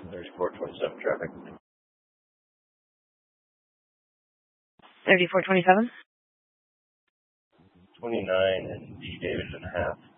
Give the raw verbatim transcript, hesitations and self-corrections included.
thirty-four twenty-seven traffic. thirty-four twenty-seven? twenty-nine and D Davis and a half.